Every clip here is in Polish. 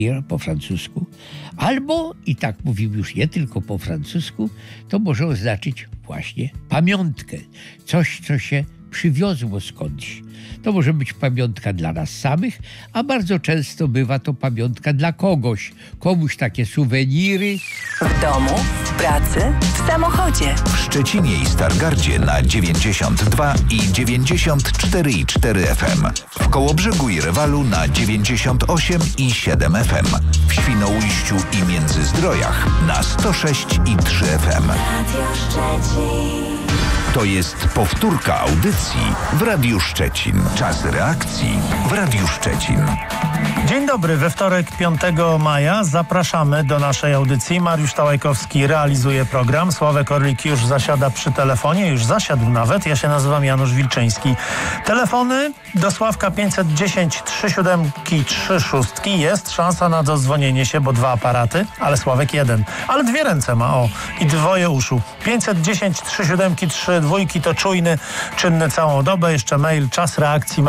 po francusku, albo, i tak mówił już nie tylko po francusku, to może oznaczyć właśnie pamiątkę. Coś, co się przywiozło skądś. To może być pamiątka dla nas samych, a bardzo często bywa to pamiątka dla kogoś. Komuś takie suweniry. W domu, w pracy, w samochodzie. W Szczecinie i Stargardzie na 92 i 94,4 FM. W Kołobrzegu i Rewalu na 98 i 7 FM. W Świnoujściu i Międzyzdrojach na 106,3 FM. Radio Szczecin. To jest powtórka audycji w Radiu Szczecin. Czas reakcji w Radiu Szczecin. Dzień dobry, we wtorek 5 maja zapraszamy do naszej audycji. Mariusz Tałajkowski realizuje program. Sławek Orlik już zasiada przy telefonie, już zasiadł nawet. Ja się nazywam Janusz Wilczyński. Telefony do Sławka 510 37 36. Jest szansa na dodzwonienie się, bo 2 aparaty, ale Sławek 1. Ale 2 ręce ma, i 2 uszu. 510 37 32 to czujny, czynny całą dobę. Jeszcze mail czasreakcji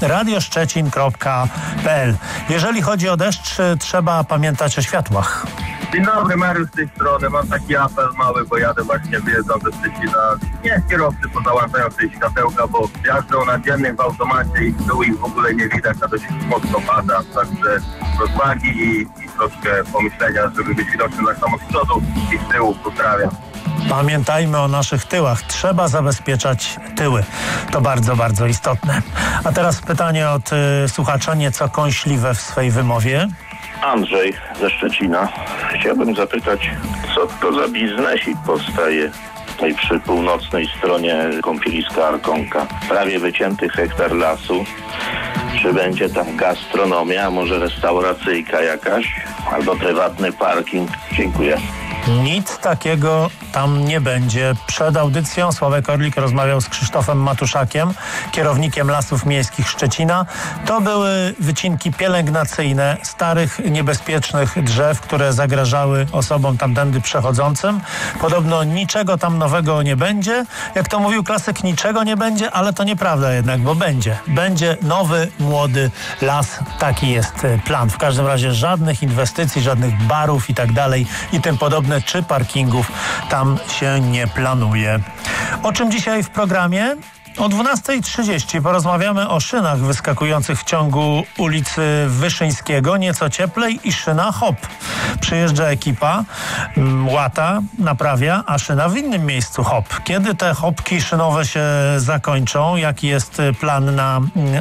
@radioszczecin.pl. Jeżeli chodzi o deszcz, trzeba pamiętać o światłach. Dzień dobry, Mariusz z tej strony. Mam taki apel mały, bo jadę właśnie wyjeżdżam ze Szczecina. Niech kierowcy pozałączają tej światełka, bo jażdżą na dziennych w automacie i z tyłu ich w ogóle nie widać, a dość mocno pada. Także rozwagi i troszkę pomyślenia, żeby być widoczny tak samo z przodu i z tyłu. Pozdrawiam. Pamiętajmy o naszych tyłach. Trzeba zabezpieczać tyły. To bardzo, bardzo istotne. A teraz pytanie od słuchacza, nieco kąśliwe w swej wymowie. Andrzej ze Szczecina. Chciałbym zapytać, co to za biznesik powstaje tutaj przy północnej stronie kąpieliska Arkonka. Prawie wycięty hektar lasu. Czy będzie tam gastronomia, a może restauracyjka jakaś? Albo prywatny parking? Dziękuję. Nic takiego tam nie będzie. Przed audycją Sławek Orlik rozmawiał z Krzysztofem Matuszakiem, kierownikiem Lasów Miejskich Szczecina. To były wycinki pielęgnacyjne starych, niebezpiecznych drzew, które zagrażały osobom tamtędy przechodzącym. Podobno niczego tam nowego nie będzie. Jak to mówił klasyk, niczego nie będzie, ale to nieprawda jednak, bo będzie. Będzie nowy, młody las. Taki jest plan. W każdym razie żadnych inwestycji, żadnych barów i tak dalej i tym podobne, czy parkingów tam się nie planuje. O czym dzisiaj w programie? O 12:30 porozmawiamy o szynach wyskakujących w ciągu ulicy Wyszyńskiego, nieco cieplej, i szyna hop. Przyjeżdża ekipa, łata, naprawia, a szyna w innym miejscu hop. Kiedy te hopki szynowe się zakończą? Jaki jest plan na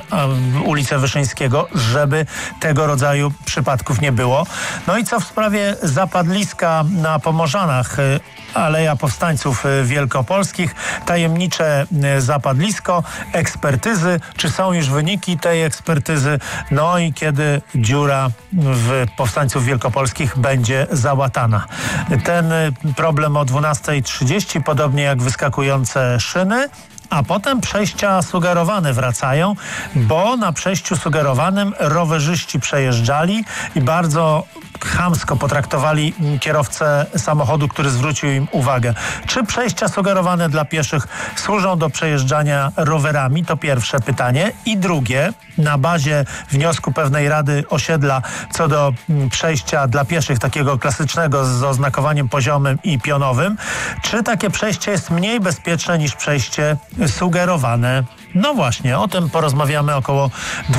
ulicę Wyszyńskiego, żeby tego rodzaju przypadków nie było? No i co w sprawie zapadliska na Pomorzanach? Aleja Powstańców Wielkopolskich, tajemnicze zapadlisko, ekspertyzy, czy są już wyniki tej ekspertyzy, no i kiedy dziura w Powstańców Wielkopolskich będzie załatana. Ten problem o 12:30, podobnie jak wyskakujące szyny. A potem przejścia sugerowane wracają, bo na przejściu sugerowanym rowerzyści przejeżdżali i bardzo chamsko potraktowali kierowcę samochodu, który zwrócił im uwagę. Czy przejścia sugerowane dla pieszych służą do przejeżdżania rowerami? To pierwsze pytanie. I drugie, na bazie wniosku pewnej rady osiedla co do przejścia dla pieszych, takiego klasycznego z oznakowaniem poziomym i pionowym, czy takie przejście jest mniej bezpieczne niż przejście sugerowane? No właśnie, o tym porozmawiamy około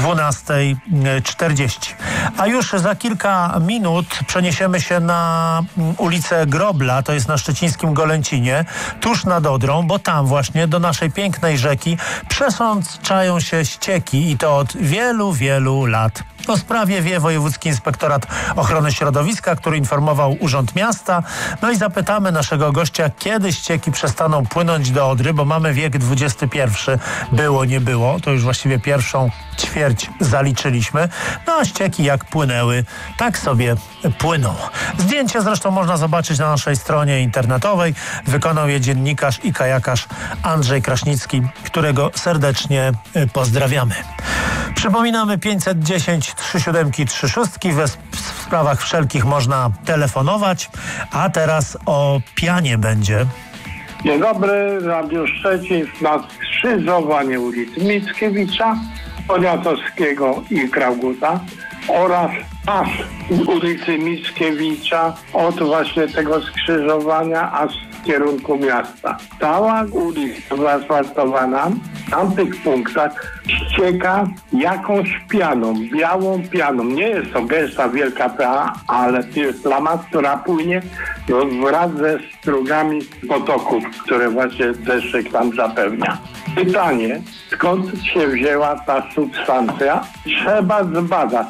12:40. A już za kilka minut przeniesiemy się na ulicę Grobla, to jest na szczecińskim Golęcinie, tuż nad Odrą, bo tam właśnie do naszej pięknej rzeki przesączają się ścieki i to od wielu, wielu lat. O sprawie wie Wojewódzki Inspektorat Ochrony Środowiska, który informował Urząd Miasta. No i zapytamy naszego gościa, kiedy ścieki przestaną płynąć do Odry, bo mamy wiek XXI. Było, nie było. To już właściwie pierwszą ćwierć zaliczyliśmy. No a ścieki jak płynęły, tak sobie płyną. Zdjęcie zresztą można zobaczyć na naszej stronie internetowej. Wykonał je dziennikarz i kajakarz Andrzej Kraśnicki, którego serdecznie pozdrawiamy. Przypominamy 510 37 36. W sprawach wszelkich można telefonować. A teraz o pianie będzie. Dzień dobry, Radio Szczecin na skrzyżowanie ulic Mickiewicza, Poniatowskiego i Krauguta oraz aż ulicy Mickiewicza, od właśnie tego skrzyżowania, aż w kierunku miasta. Cała ulica zaasfaltowana w tamtych punktach ścieka jakąś pianą, białą pianą. Nie jest to gęsta, wielka piana, ale to jest plama, która płynie wraz ze strugami potoków, które właśnie deszczyk tam zapewnia. Pytanie, skąd się wzięła ta substancja? Trzeba zbadać.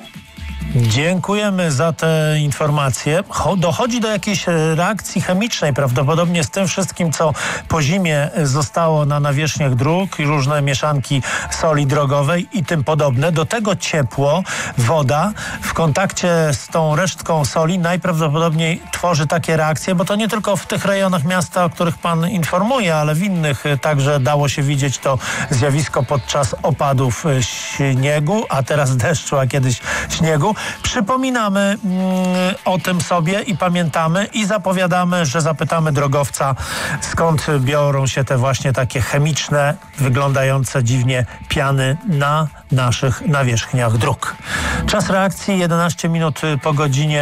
Dziękujemy za te informacje. Dochodzi do jakiejś reakcji chemicznej prawdopodobnie z tym wszystkim, co po zimie zostało na nawierzchniach dróg i różne mieszanki soli drogowej i tym podobne. Do tego ciepło, woda w kontakcie z tą resztką soli najprawdopodobniej tworzy takie reakcje, bo to nie tylko w tych rejonach miasta, o których pan informuje, ale w innych także dało się widzieć to zjawisko podczas opadów śniegu, a teraz deszczu, a kiedyś śniegu. Przypominamy o tym sobie i pamiętamy i zapowiadamy, że zapytamy drogowca, skąd biorą się te właśnie takie chemiczne, wyglądające dziwnie piany na naszych nawierzchniach dróg. Czas reakcji 11 minut po godzinie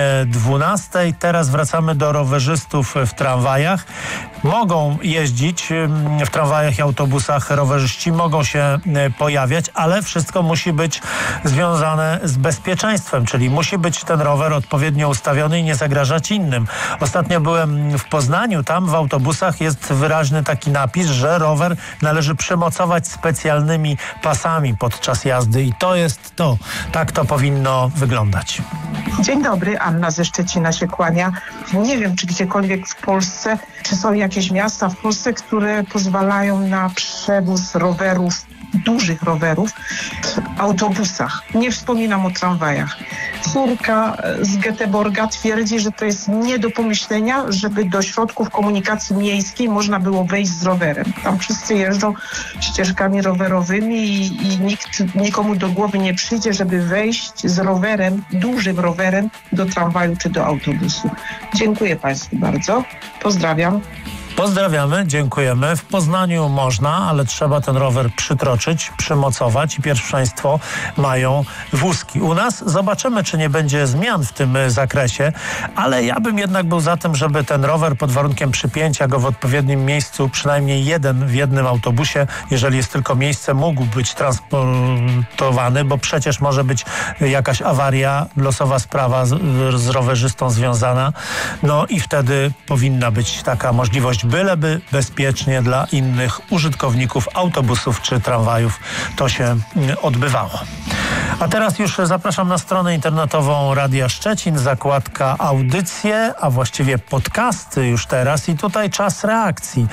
12. Teraz wracamy do rowerzystów w tramwajach. Mogą jeździć w tramwajach i autobusach, rowerzyści mogą się pojawiać, ale wszystko musi być związane z bezpieczeństwem, czyli musi być ten rower odpowiednio ustawiony i nie zagrażać innym. Ostatnio byłem w Poznaniu, tam w autobusach jest wyraźny taki napis, że rower należy przymocować specjalnymi pasami podczas jazdy i to jest to. Tak to powinno wyglądać. Dzień dobry, Anna ze Szczecina się kłania. Nie wiem, czy gdziekolwiek w Polsce, czy są jakieś miasta w Polsce, które pozwalają na przewóz rowerów, dużych rowerów w autobusach. Nie wspominam o tramwajach. Córka z Göteborga twierdzi, że to jest nie do pomyślenia, żeby do środków komunikacji miejskiej można było wejść z rowerem. Tam wszyscy jeżdżą ścieżkami rowerowymi i nikomu do głowy nie przyjdzie, żeby wejść z rowerem, dużym rowerem do tramwaju czy do autobusu. Dziękuję Państwu bardzo. Pozdrawiam. Pozdrawiamy, dziękujemy. W Poznaniu można, ale trzeba ten rower przytroczyć, przymocować i pierwszeństwo mają wózki. U nas zobaczymy, czy nie będzie zmian w tym zakresie, ale ja bym jednak był za tym, żeby ten rower pod warunkiem przypięcia go w odpowiednim miejscu, przynajmniej jeden w jednym autobusie, jeżeli jest tylko miejsce, mógł być transportowany, bo przecież może być jakaś awaria, losowa sprawa z rowerzystą związana. No i wtedy powinna być taka możliwość, byleby bezpiecznie dla innych użytkowników autobusów czy tramwajów to się odbywało. A teraz już zapraszam na stronę internetową Radia Szczecin, zakładka audycje, a właściwie podcasty już teraz i tutaj czas reakcji.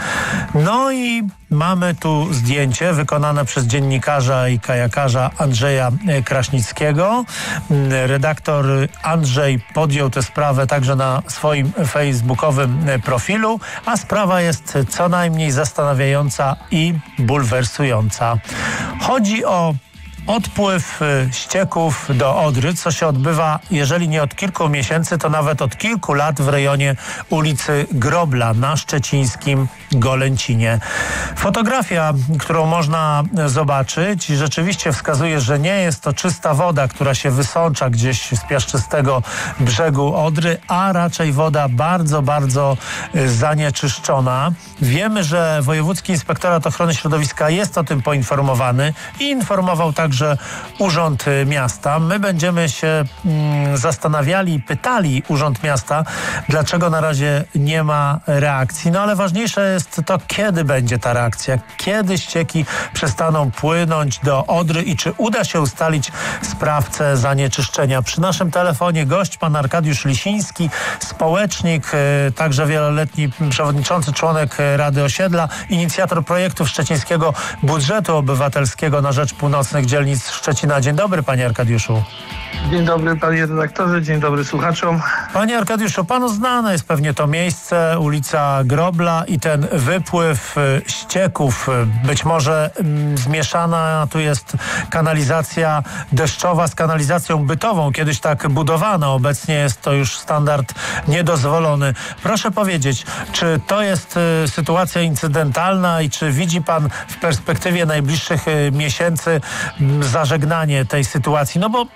No i mamy tu zdjęcie wykonane przez dziennikarza i kajakarza Andrzeja Kraśnickiego. Redaktor Andrzej podjął tę sprawę także na swoim facebookowym profilu, a sprawa jest co najmniej zastanawiająca i bulwersująca. Chodzi o odpływ ścieków do Odry, co się odbywa, jeżeli nie od kilku miesięcy, to nawet od kilku lat w rejonie ulicy Grobla na szczecińskim Golęcinie. Fotografia, którą można zobaczyć, rzeczywiście wskazuje, że nie jest to czysta woda, która się wysącza gdzieś z piaszczystego brzegu Odry, a raczej woda bardzo, bardzo zanieczyszczona. Wiemy, że Wojewódzki Inspektorat Ochrony Środowiska jest o tym poinformowany i informował także Urząd Miasta. My będziemy się zastanawiali, pytali Urząd Miasta, dlaczego na razie nie ma reakcji. No ale ważniejsze jest to, kiedy będzie ta reakcja, kiedy ścieki przestaną płynąć do Odry i czy uda się ustalić sprawcę zanieczyszczenia. Przy naszym telefonie gość, pan Arkadiusz Lisiński, społecznik, także wieloletni przewodniczący, członek Rady Osiedla, inicjator projektu szczecińskiego budżetu obywatelskiego na rzecz północnych dzielnic Szczecina. Dzień dobry, panie Arkadiuszu. Dzień dobry, panie redaktorze, dzień dobry słuchaczom. Panie Arkadiuszu, panu znane jest pewnie to miejsce, ulica Grobla i ten wypływ ścieków. Być może zmieszana tu jest kanalizacja deszczowa z kanalizacją bytową. Kiedyś tak budowano, obecnie jest to już standard niedozwolony. Proszę powiedzieć, czy to jest sytuacja incydentalna i czy widzi pan w perspektywie najbliższych miesięcy zażegnanie tej sytuacji? No bo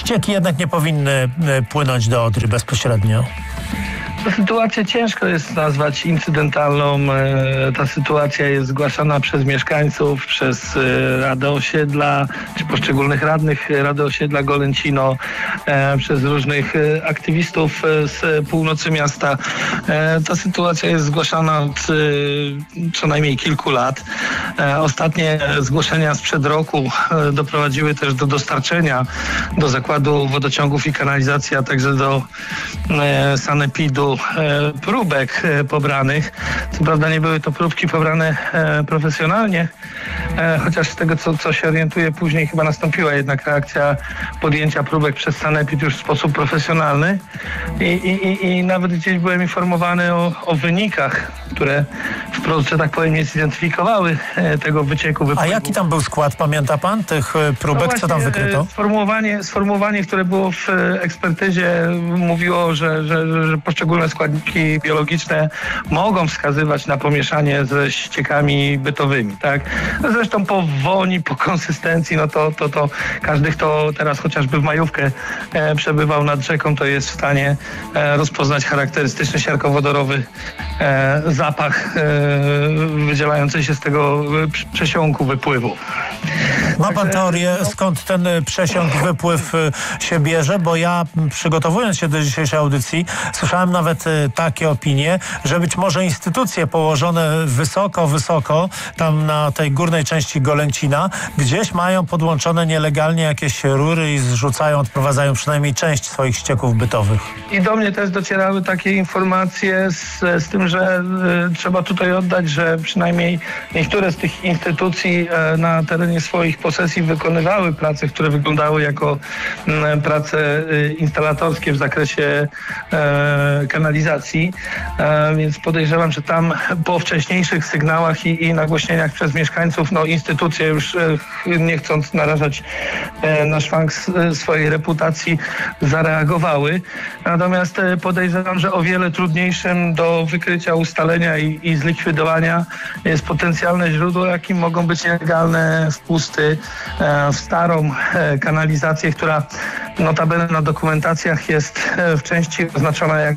ścieki jednak nie powinny płynąć do Odry bezpośrednio. Tę sytuację ciężko jest nazwać incydentalną. Ta sytuacja jest zgłaszana przez mieszkańców, przez Radę Osiedla, czy poszczególnych radnych Rady Osiedla Golęcino, przez różnych aktywistów z północy miasta. Ta sytuacja jest zgłaszana od co najmniej kilku lat. Ostatnie zgłoszenia sprzed roku doprowadziły też do dostarczenia do Zakładu Wodociągów i Kanalizacji, a także do sanepidu próbek pobranych. Co prawda nie były to próbki pobrane profesjonalnie, chociaż z tego, co się orientuję, później chyba nastąpiła jednak reakcja podjęcia próbek przez sanepid już w sposób profesjonalny i nawet gdzieś byłem informowany o wynikach, które wprost, że tak powiem, nie zidentyfikowały tego wycieku. A jaki tam był skład, pamięta pan, tych próbek, no co tam wykryto? Sformułowanie, które było w ekspertyzie, mówiło, że poszczególne składniki biologiczne mogą wskazywać na pomieszanie ze ściekami bytowymi, tak? Zresztą po woni, po konsystencji, no to każdy, kto teraz chociażby w majówkę przebywał nad rzeką, to jest w stanie rozpoznać charakterystyczny siarkowodorowy zapach wydzielający się z tego przesiąku wypływu. Ma pan teorię, skąd ten przesiąk, wypływ się bierze? Bo ja, przygotowując się do dzisiejszej audycji, słyszałem nawet takie opinie, że być może instytucje położone wysoko, tam na tej górnej części Golęcina, gdzieś mają podłączone nielegalnie jakieś rury i zrzucają, odprowadzają przynajmniej część swoich ścieków bytowych. I do mnie też docierały takie informacje z tym, że trzeba tutaj oddać, że przynajmniej niektóre z tych instytucji na terenie swoich posesji wykonywały prace, które wyglądały jako prace instalatorskie w zakresie kanalizacji, więc podejrzewam, że tam po wcześniejszych sygnałach i nagłośnieniach przez mieszkańców, no instytucje już nie chcąc narażać na szwank swojej reputacji zareagowały. Natomiast podejrzewam, że o wiele trudniejszym do wykrycia, ustalenia i zlikwidowania jest potencjalne źródło, jakim mogą być nielegalne wpusty w starą kanalizację, która notabene na dokumentacjach jest w części oznaczona jak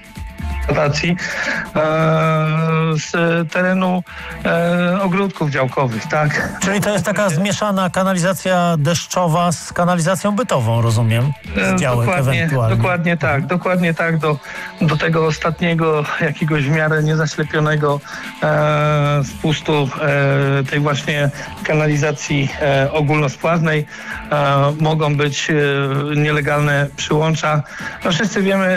z terenu ogródków działkowych, tak? Czyli to jest taka zmieszana kanalizacja deszczowa z kanalizacją bytową, rozumiem? Z działek ewentualnie. Dokładnie tak. Do tego ostatniego, jakiegoś w miarę niezaślepionego spustu tej właśnie kanalizacji ogólnospławnej mogą być nielegalne przyłącza. No wszyscy wiemy,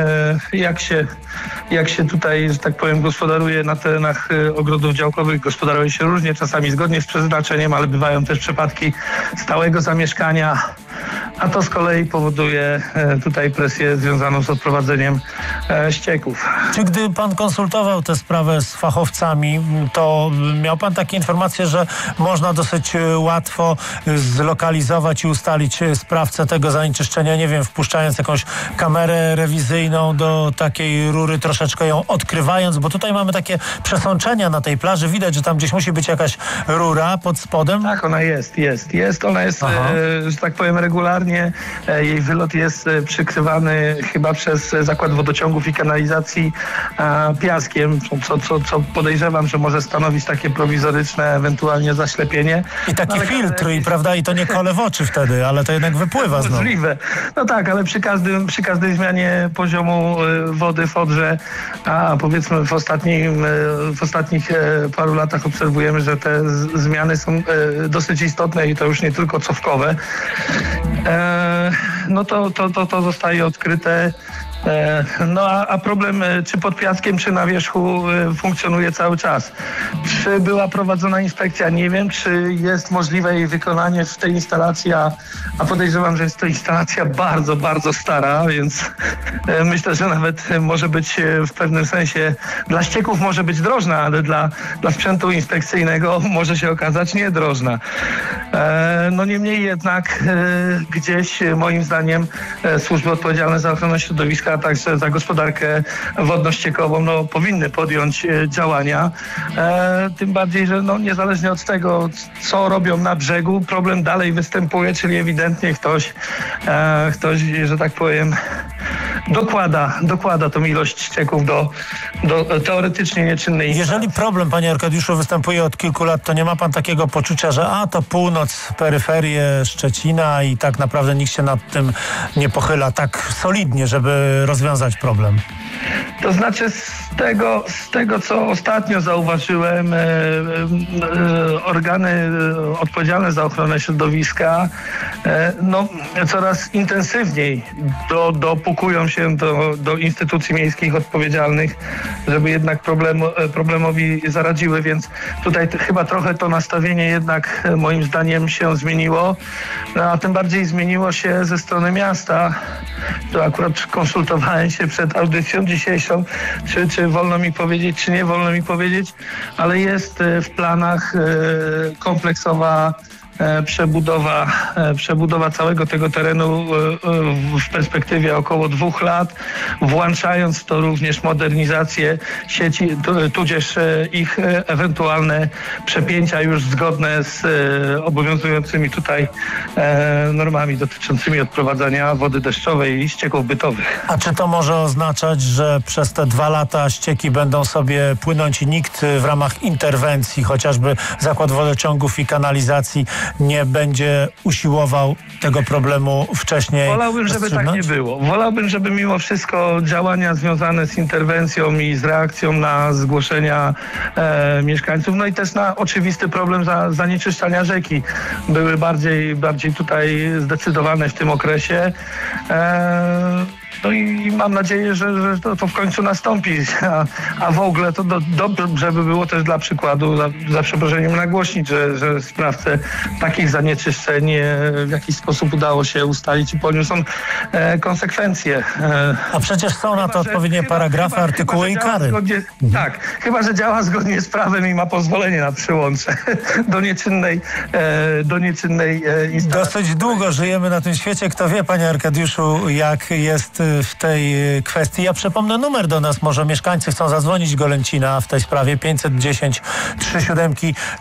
jak się tutaj, że tak powiem, gospodaruje na terenach ogrodów działkowych. Gospodaruje się różnie, czasami zgodnie z przeznaczeniem, ale bywają też przypadki stałego zamieszkania, a to z kolei powoduje tutaj presję związaną z odprowadzeniem ścieków. Czy gdy pan konsultował tę sprawę z fachowcami, to miał pan takie informacje, że można dosyć łatwo zlokalizować i ustalić sprawcę tego zanieczyszczenia, nie wiem, wpuszczając jakąś kamerę rewizyjną do takiej rury, troszeczkę ją odkrywając, bo tutaj mamy takie przesączenia na tej plaży, widać, że tam gdzieś musi być jakaś rura pod spodem. Tak, ona jest. Ona jest, że tak powiem, regularnie. Jej wylot jest przykrywany chyba przez Zakład Wodociągów i Kanalizacji piaskiem, co podejrzewam, że może stanowić takie prowizoryczne ewentualnie zaślepienie. I taki filtr, i to nie kole w oczy wtedy, ale to jednak wypływa znowu. Możliwe. No tak, ale przy każdej zmianie poziomu wody w Odrze, a powiedzmy w ostatnich paru latach obserwujemy, że te zmiany są dosyć istotne i to już nie tylko cofkowe. No to zostaje odkryte. No a problem czy pod piaskiem, czy na wierzchu funkcjonuje cały czas. Czy była prowadzona inspekcja? Nie wiem. Czy jest możliwe jej wykonanie w tej instalacji, a podejrzewam, że jest to instalacja bardzo, bardzo stara, więc myślę, że nawet może być w pewnym sensie dla ścieków może być drożna, ale dla sprzętu inspekcyjnego może się okazać niedrożna. No niemniej jednak gdzieś moim zdaniem zdaniem służby odpowiedzialne za ochronę środowiska, a także za gospodarkę wodno-ściekową powinny podjąć działania. Tym bardziej, że niezależnie od tego, co robią na brzegu, problem dalej występuje, czyli ewidentnie ktoś, że tak powiem, dokłada tą ilość ścieków do teoretycznie nieczynnej instalacji. Jeżeli problem, panie Arkadiuszu, występuje od kilku lat, to nie ma pan takiego poczucia, że to północ, peryferie Szczecina i tak naprawdę nikt się nad tym nie pochyla tak solidnie, żeby rozwiązać problem? To znaczy z tego, co ostatnio zauważyłem, organy odpowiedzialne za ochronę środowiska coraz intensywniej dokują się do instytucji miejskich odpowiedzialnych, żeby jednak problemowi zaradziły, więc tutaj chyba trochę to nastawienie jednak moim zdaniem się zmieniło, a tym bardziej zmieniło się ze strony miasta. To akurat konsultowałem się przed audycją dzisiejszą, czy wolno mi powiedzieć, czy nie wolno mi powiedzieć, ale jest w planach kompleksowa przebudowa całego tego terenu w perspektywie około 2 lat, włączając w to również modernizację sieci, tudzież ich ewentualne przepięcia już zgodne z obowiązującymi tutaj normami dotyczącymi odprowadzania wody deszczowej i ścieków bytowych. A czy to może oznaczać, że przez te 2 lata ścieki będą sobie płynąć i nikt w ramach interwencji, chociażby Zakład Wodociągów i Kanalizacji, nie będzie usiłował tego problemu wcześniej? Wolałbym, żeby tak nie było. Wolałbym, żeby mimo wszystko działania związane z interwencją i z reakcją na zgłoszenia mieszkańców, i też na oczywisty problem zanieczyszczania rzeki były bardziej tutaj zdecydowane w tym okresie. I mam nadzieję, że to w końcu nastąpi. A w ogóle to dobrze by było też dla przykładu, za przeproszeniem nagłośnić, że sprawcę takich zanieczyszczeń w jakiś sposób udało się ustalić i poniósł konsekwencje. A przecież są na to odpowiednie paragrafy, artykuły i kary. Tak, chyba że działa zgodnie z prawem i ma pozwolenie na przyłącze do nieczynnej instalacji. Dosyć długo żyjemy na tym świecie. Kto wie, panie Arkadiuszu, jak jest w tej kwestii. Ja przypomnę numer do nas. Może mieszkańcy chcą zadzwonić Golęcina w tej sprawie. 510 37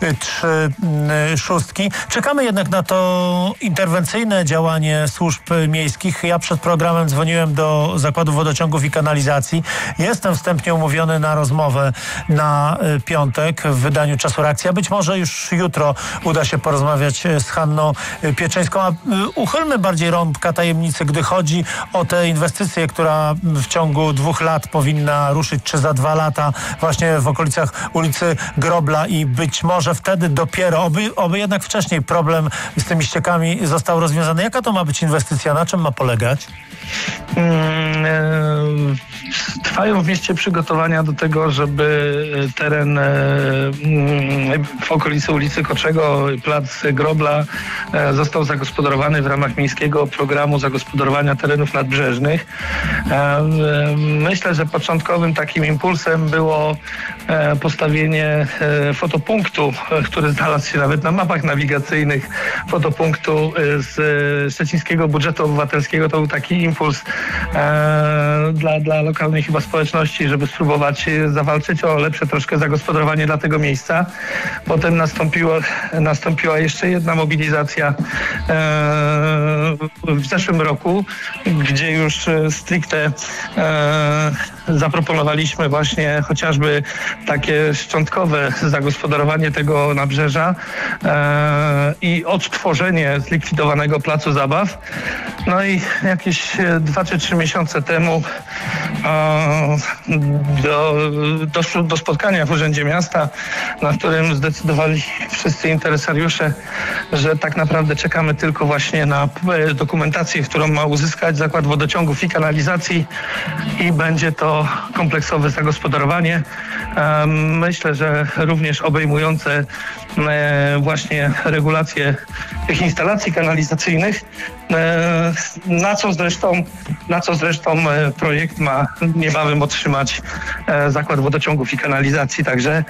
36. Czekamy jednak na to interwencyjne działanie służb miejskich. Ja przed programem dzwoniłem do Zakładu Wodociągów i Kanalizacji. Jestem wstępnie umówiony na rozmowę na piątek w wydaniu Czasu Reakcji. A być może już jutro uda się porozmawiać z Hanną Pieczyńską. A uchylmy bardziej rąbka tajemnicy, gdy chodzi o te inwestycje, która w ciągu 2 lat powinna ruszyć, czy za 2 lata właśnie w okolicach ulicy Grobla i być może wtedy dopiero, oby jednak wcześniej problem z tymi ściekami został rozwiązany. Jaka to ma być inwestycja? Na czym ma polegać? Trwają w mieście przygotowania do tego, żeby teren w okolicy ulicy Koczego, plac Grobla został zagospodarowany w ramach miejskiego programu zagospodarowania terenów nadbrzeżnych. Myślę, że początkowym takim impulsem było postawienie fotopunktu, który znalazł się nawet na mapach nawigacyjnych, fotopunktu z szczecińskiego budżetu obywatelskiego. To był taki impuls dla lokalnej chyba społeczności, żeby spróbować zawalczyć o lepsze troszkę zagospodarowanie dla tego miejsca. Potem nastąpiła jeszcze jedna mobilizacja w zeszłym roku, gdzie już stricte zaproponowaliśmy właśnie chociażby takie szczątkowe zagospodarowanie tego nabrzeża i odtworzenie zlikwidowanego placu zabaw. I jakieś 2 czy 3 miesiące temu doszło do spotkania w Urzędzie Miasta, na którym zdecydowali wszyscy interesariusze, że tak naprawdę czekamy tylko właśnie na dokumentację, którą ma uzyskać Zakład Wodociągów i Kanalizacji i będzie to kompleksowe zagospodarowanie. Myślę, że również obejmujące właśnie regulacje tych instalacji kanalizacyjnych, na co zresztą projekt ma niebawem otrzymać Zakład Wodociągów i Kanalizacji. Także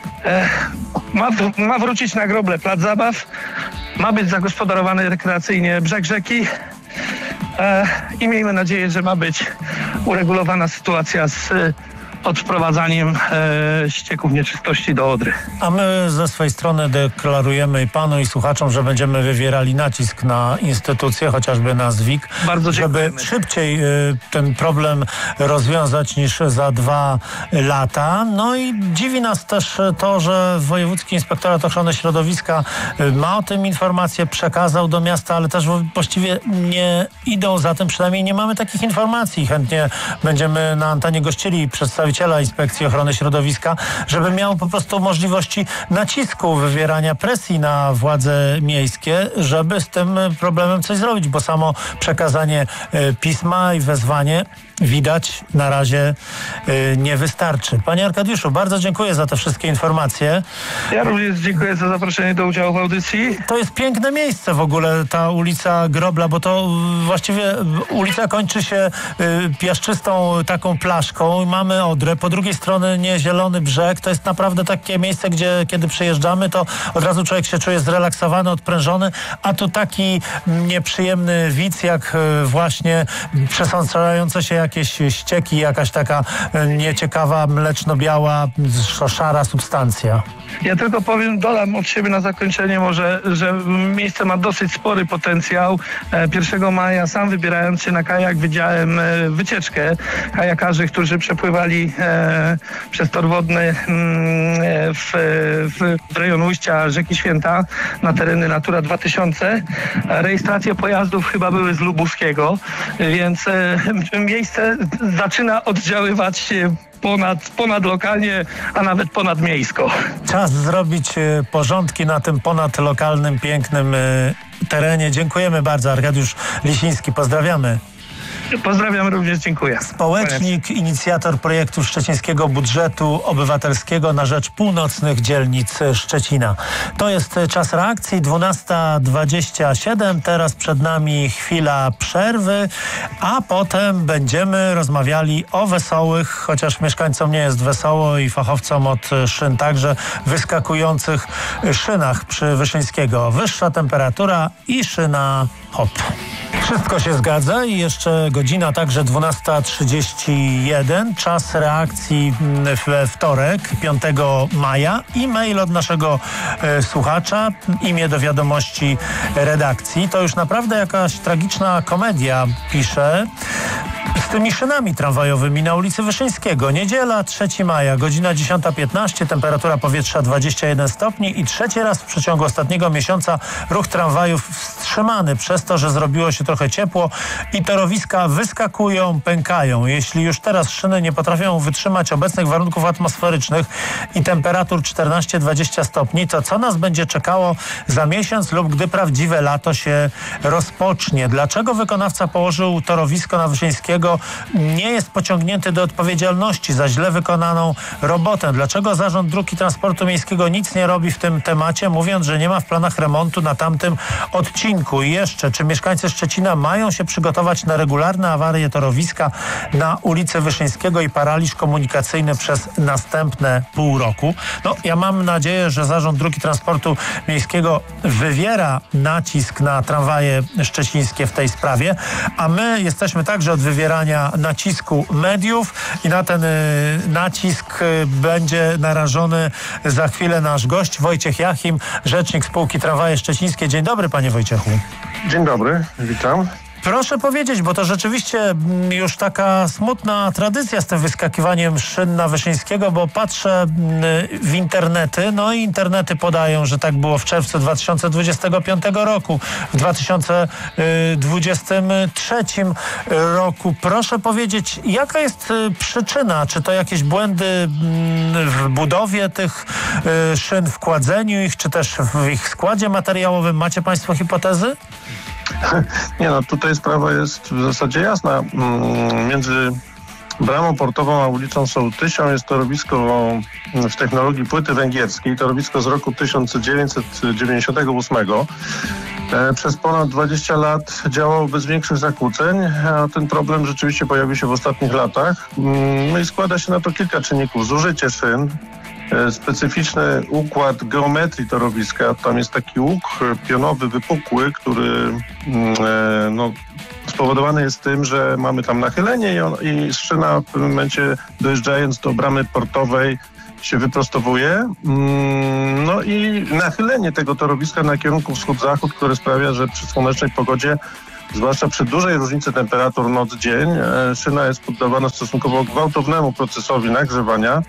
ma wrócić na Groble plac zabaw, ma być zagospodarowany rekreacyjnie brzeg rzeki I miejmy nadzieję, że ma być uregulowana sytuacja z odprowadzaniem ścieków nieczystości do Odry. A my ze swojej strony deklarujemy panu i słuchaczom, że będziemy wywierali nacisk na instytucje, chociażby na ZWIK, żeby szybciej ten problem rozwiązać niż za 2 lata. No i dziwi nas też to, że Wojewódzki Inspektorat Ochrony Środowiska ma o tym informację, przekazał do miasta, ale też właściwie nie idą za tym, przynajmniej nie mamy takich informacji. Chętnie będziemy na antenie gościli przedstawiciela Inspekcji Ochrony Środowiska, żeby miał po prostu możliwości nacisku, wywierania presji na władze miejskie, żeby z tym problemem coś zrobić, bo samo przekazanie pisma i wezwanie widać na razie nie wystarczy. Panie Arkadiuszu, bardzo dziękuję za te wszystkie informacje. Ja również dziękuję za zaproszenie do udziału w audycji. To jest piękne miejsce w ogóle, ta ulica Grobla, bo to właściwie ulica kończy się piaszczystą taką plaszką. Mamy Odrę, po drugiej stronie niezielony brzeg. To jest naprawdę takie miejsce, gdzie kiedy przyjeżdżamy, to od razu człowiek się czuje zrelaksowany, odprężony, a tu taki nieprzyjemny widz, jak właśnie przesączające się jakieś ścieki, jakaś taka nieciekawa, mleczno-biała, szara substancja. Ja tylko dodam od siebie na zakończenie może, że miejsce ma dosyć spory potencjał. 1 maja sam wybierając się na kajak widziałem wycieczkę kajakarzy, którzy przepływali przez tor wodny w rejon ujścia rzeki Święta na tereny Natura 2000. Rejestracje pojazdów chyba były z Lubuskiego, więc miejsce zaczyna oddziaływać ponadlokalnie, a nawet ponadmiejsko. Czas zrobić porządki na tym ponadlokalnym, pięknym terenie. Dziękujemy bardzo. Arkadiusz Lisiński, pozdrawiamy. Pozdrawiam również, dziękuję. Społecznik, inicjator projektu Szczecińskiego Budżetu Obywatelskiego na rzecz północnych dzielnic Szczecina. To jest czas reakcji, 12:27. Teraz przed nami chwila przerwy, a potem będziemy rozmawiali o wesołych, chociaż mieszkańcom nie jest wesoło i fachowcom od szyn także, wyskakujących szynach przy Wyszyńskiego. Wyższa temperatura i szyna hop. Wszystko się zgadza i jeszcze godzina, także 12:31. Czas reakcji we wtorek, 5 maja. E-mail od naszego słuchacza, imię do wiadomości redakcji. To już naprawdę jakaś tragiczna komedia, pisze. Z tymi szynami tramwajowymi na ulicy Wyszyńskiego. Niedziela, 3 maja, godzina 10:15, temperatura powietrza 21 stopni i trzeci raz w przeciągu ostatniego miesiąca ruch tramwajów wstrzymany przez to, że zrobiło się trochę ciepło i torowiska wyskakują, pękają. Jeśli już teraz szyny nie potrafią wytrzymać obecnych warunków atmosferycznych i temperatur 14-20 stopni, to co nas będzie czekało za miesiąc lub gdy prawdziwe lato się rozpocznie? Dlaczego wykonawca położył torowisko na Wyszyńskiego nie jest pociągnięty do odpowiedzialności za źle wykonaną robotę? Dlaczego Zarząd Dróg i Transportu Miejskiego nic nie robi w tym temacie, mówiąc, że nie ma w planach remontu na tamtym odcinku? I jeszcze, czy mieszkańcy Szczecina mają się przygotować na regularne awarie torowiska na ulicy Wyszyńskiego i paraliż komunikacyjny przez następne pół roku? No, ja mam nadzieję, że Zarząd Dróg i Transportu Miejskiego wywiera nacisk na tramwaje szczecińskie w tej sprawie, a my jesteśmy także od wywierania nacisku mediów i na ten nacisk będzie narażony za chwilę nasz gość Wojciech Jachim, rzecznik spółki Tramwaje Szczecińskie. Dzień dobry, panie Wojciechu. Dzień dobry, witam. Proszę powiedzieć, bo to rzeczywiście już taka smutna tradycja z tym wyskakiwaniem szyn na Wyszyńskiego, bo patrzę w internety, no i internety podają, że tak było w czerwcu 2025 roku, w 2023 roku. Proszę powiedzieć, jaka jest przyczyna? Czy to jakieś błędy w budowie tych szyn, w kładzeniu ich, czy też w ich składzie materiałowym? Macie państwo hipotezy? Nie no, tutaj sprawa jest w zasadzie jasna. Między bramą portową a ulicą Sołtysią jest torowisko w technologii płyty węgierskiej, torowisko z roku 1998. Przez ponad 20 lat działało bez większych zakłóceń, a ten problem rzeczywiście pojawił się w ostatnich latach. No i składa się na to kilka czynników. Zużycie szyn, specyficzny układ geometrii torowiska. Tam jest taki łuk pionowy, wypukły, który spowodowane jest tym, że mamy tam nachylenie i szyna w pewnym momencie, dojeżdżając do bramy portowej, się wyprostowuje. No i nachylenie tego torowiska na kierunku wschód-zachód, które sprawia, że przy słonecznej pogodzie, zwłaszcza przy dużej różnicy temperatur noc-dzień, szyna jest poddawana stosunkowo gwałtownemu procesowi nagrzewania.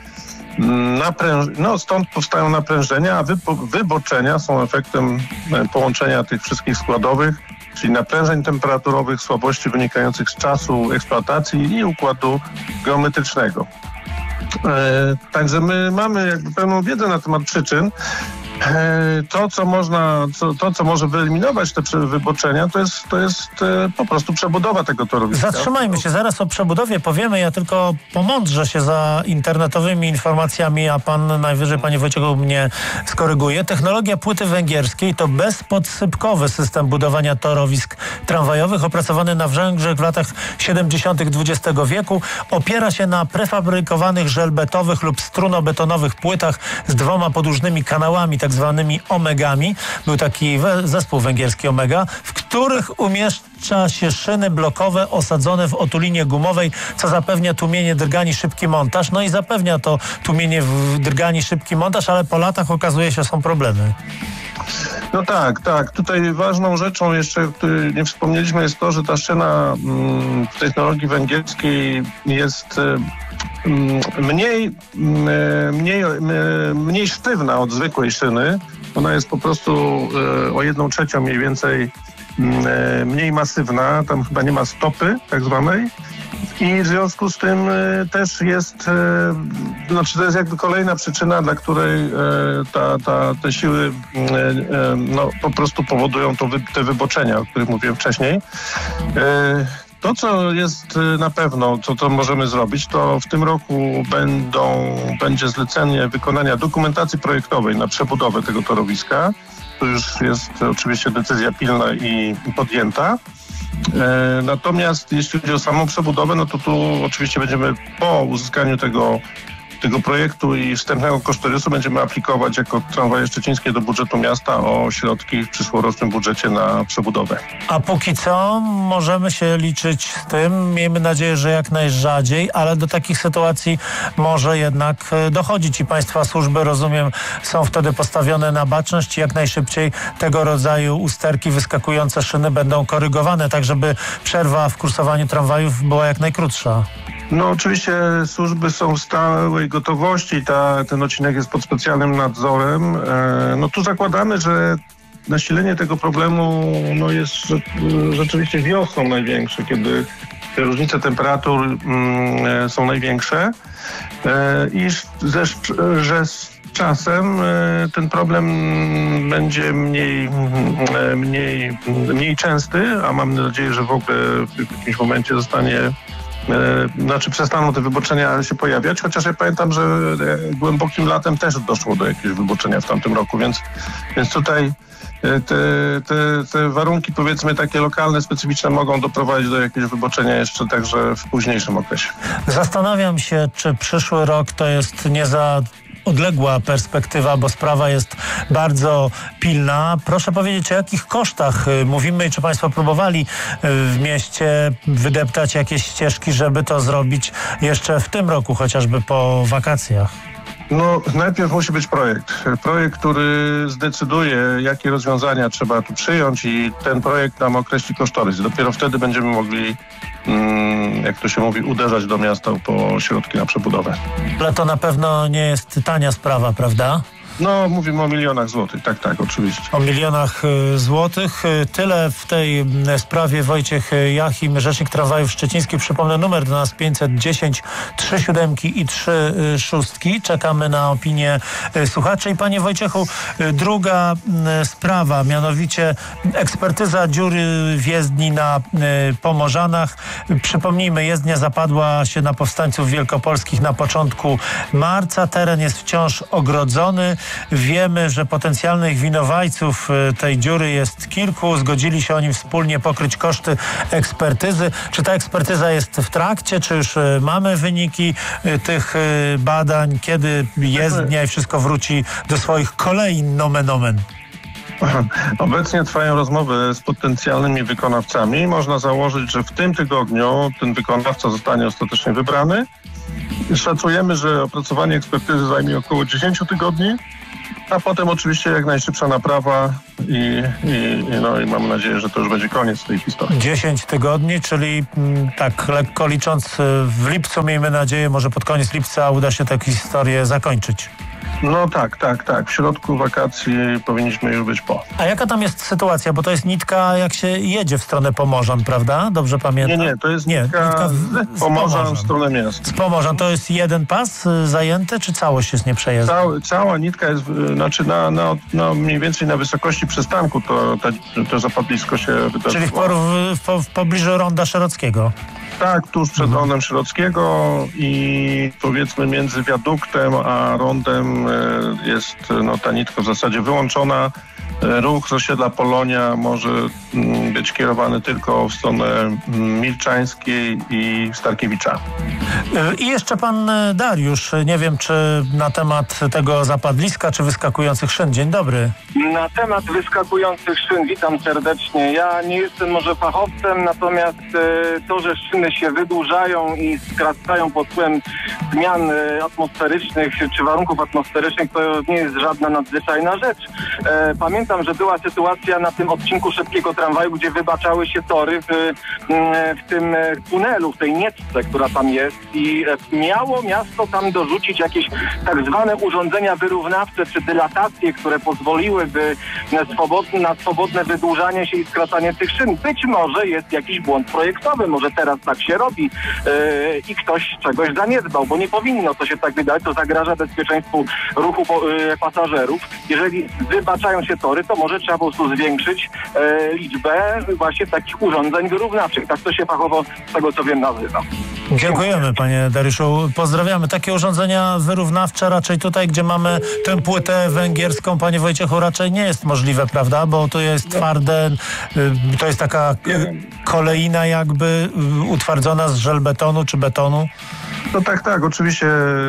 Stąd powstają naprężenia, a wyboczenia są efektem połączenia tych wszystkich składowych, czyli naprężeń temperaturowych, słabości wynikających z czasu eksploatacji i układu geometrycznego. Także my mamy jakby pełną wiedzę na temat przyczyn. To, co może wyeliminować te wyboczenia, to jest po prostu przebudowa tego torowiska. Zatrzymajmy się, zaraz o przebudowie powiemy. Ja tylko pomądrzę się za internetowymi informacjami, a pan najwyżej, panie Wojciechu, mnie skoryguje. Technologia płyty węgierskiej to bezpodsypkowy system budowania torowisk tramwajowych opracowany na Węgrzech w latach 70. XX wieku. Opiera się na prefabrykowanych żelbetowych lub strunobetonowych płytach z 2 podłużnymi kanałami, tak zwanymi omegami. Był taki zespół węgierski Omega, w których umieszcza się szyny blokowe osadzone w otulinie gumowej, co zapewnia tłumienie drgań, szybki montaż. No i zapewnia to tłumienie drgań, szybki montaż, ale po latach okazuje się, że są problemy. No tak. Tutaj ważną rzeczą jeszcze, o której nie wspomnieliśmy, jest to, że ta szyna w technologii węgierskiej jest mniej sztywna od zwykłej szyny. Ona jest po prostu o 1/3 mniej więcej mniej masywna. Tam chyba nie ma stopy tak zwanej. I w związku z tym też jest, to jest jakby kolejna przyczyna, dla której te siły po prostu powodują te wyboczenia, o których mówiłem wcześniej. To, co jest na pewno, co możemy zrobić, to w tym roku będzie zlecenie wykonania dokumentacji projektowej na przebudowę tego torowiska. To już jest oczywiście decyzja pilna i podjęta. Natomiast jeśli chodzi o samą przebudowę, no to tu oczywiście będziemy po uzyskaniu tego projektu i wstępnego kosztorysu będziemy aplikować jako Tramwaje Szczecińskie do budżetu miasta o środki w przyszłorocznym budżecie na przebudowę. A póki co możemy się liczyć z tym, miejmy nadzieję, że jak najrzadziej, ale do takich sytuacji może jednak dochodzić i państwa służby, rozumiem, są wtedy postawione na baczność i jak najszybciej tego rodzaju usterki, wyskakujące szyny będą korygowane, tak żeby przerwa w kursowaniu tramwajów była jak najkrótsza. No oczywiście służby są w stałej gotowości, ten odcinek jest pod specjalnym nadzorem. No tu zakładamy, że nasilenie tego problemu jest rzeczywiście wiosną największe, kiedy te różnice temperatur są największe i że z czasem ten problem będzie mniej częsty, a mam nadzieję, że w ogóle w jakimś momencie przestaną te wyboczenia się pojawiać, chociaż ja pamiętam, że głębokim latem też doszło do jakiegoś wyboczenia w tamtym roku, więc tutaj te warunki, powiedzmy, takie lokalne, specyficzne mogą doprowadzić do jakiegoś wyboczenia jeszcze także w późniejszym okresie. Zastanawiam się, czy przyszły rok to jest nie za odległa perspektywa, bo sprawa jest bardzo pilna. Proszę powiedzieć, o jakich kosztach mówimy i czy państwo próbowali w mieście wydeptać jakieś ścieżki, żeby to zrobić jeszcze w tym roku, chociażby po wakacjach? No, najpierw musi być projekt, który zdecyduje, jakie rozwiązania trzeba tu przyjąć i ten projekt nam określi kosztorys. Dopiero wtedy będziemy mogli, jak to się mówi, uderzać do miasta po środki na przebudowę. Ale to na pewno nie jest tania sprawa, prawda? No, mówimy o milionach złotych, tak, oczywiście. O milionach złotych. Tyle w tej sprawie. Wojciech Jachim, rzecznik Tramwajów Szczecińskich. Przypomnę numer do nas 510 3 7 i 3 6. Czekamy na opinię słuchaczy. I panie Wojciechu, druga sprawa, mianowicie ekspertyza dziury w jezdni na Pomorzanach. Przypomnijmy, jezdnia zapadła się na powstańców wielkopolskich na początku marca. Teren jest wciąż ogrodzony. Wiemy, że potencjalnych winowajców tej dziury jest kilku. Zgodzili się oni wspólnie pokryć koszty ekspertyzy. Czy ta ekspertyza jest w trakcie? Czy już mamy wyniki tych badań? Kiedy jezdnia i wszystko wróci do swoich kolei, nomen omen? Obecnie trwają rozmowy z potencjalnymi wykonawcami. Można założyć, że w tym tygodniu ten wykonawca zostanie ostatecznie wybrany. Szacujemy, że opracowanie ekspertyzy zajmie około 10 tygodni, a potem oczywiście jak najszybsza naprawa i mam nadzieję, że to już będzie koniec tej historii. 10 tygodni, czyli tak lekko licząc w lipcu, miejmy nadzieję, może pod koniec lipca uda się tę historię zakończyć. No tak. W środku wakacji powinniśmy już być po. A jaka tam jest sytuacja? Bo to jest nitka, jak się jedzie w stronę Pomorzan, prawda? Dobrze pamiętam? Nie, to jest nitka z Pomorzan w stronę miasta. Z Pomorzan. To jest jeden pas zajęty, czy całość jest nieprzejezdna? Cała nitka jest, mniej więcej na wysokości przystanku to zapadlisko się wydarzyło. Czyli w pobliżu Ronda Szerockiego. Tak, tuż przed rondem Szerockiego i powiedzmy między wiaduktem a rondem jest ta nitka w zasadzie wyłączona. Ruch z osiedla Polonia może być kierowany tylko w stronę Milczańskiej i Starkiewicza. I jeszcze pan Dariusz, nie wiem czy na temat tego zapadliska, czy wyskakujących szyn. Dzień dobry. Na temat wyskakujących szyn witam serdecznie. Ja nie jestem może fachowcem, natomiast to, że szyny się wydłużają i skracają pod wpływem zmian atmosferycznych czy warunków atmosferycznych, to nie jest żadna nadzwyczajna rzecz. Pamiętam, że była sytuacja na tym odcinku szybkiego tramwaju, gdzie wybaczały się tory w tym tunelu, w tej nietce, która tam jest i miało miasto tam dorzucić jakieś tak zwane urządzenia wyrównawcze czy dylatacje, które pozwoliłyby na swobodne wydłużanie się i skracanie tych szyn. Być może jest jakiś błąd projektowy, może teraz tak się robi i ktoś czegoś zaniedbał, bo nie powinno to się tak wydać, to zagraża bezpieczeństwu ruchu pasażerów. Jeżeli wybaczają się tory, to może trzeba po prostu zwiększyć liczbę właśnie takich urządzeń wyrównawczych. Tak to się fachowo, z tego co wiem, nazywa. Dziękujemy panie Dariuszu. Pozdrawiamy. Takie urządzenia wyrównawcze raczej tutaj, gdzie mamy tę płytę węgierską, panie Wojciechu, raczej nie jest możliwe, prawda? Bo to jest twarde, to jest taka kolejna jakby utwardzona z żelbetonu czy betonu. No tak. Oczywiście